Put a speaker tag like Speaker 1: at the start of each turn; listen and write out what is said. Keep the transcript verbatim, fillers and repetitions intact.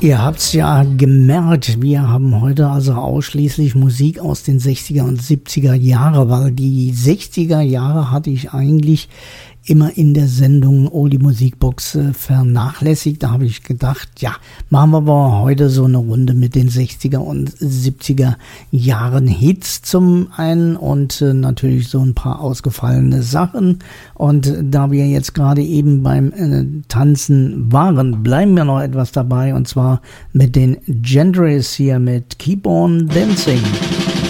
Speaker 1: Ihr habt's ja gemerkt, wir haben heute also ausschließlich Musik aus den sechziger und siebziger Jahre, weil die sechziger Jahre hatte ich eigentlich immer in der Sendung Oldie Musikbox äh, vernachlässigt. Da habe ich gedacht, ja, machen wir aber heute so eine Runde mit den sechziger und siebziger Jahren Hits zum einen und äh, natürlich so ein paar ausgefallene Sachen. Und äh, da wir jetzt gerade eben beim äh, Tanzen waren, bleiben wir noch etwas dabei und zwar mit den Gendress hier mit Keep on Dancing.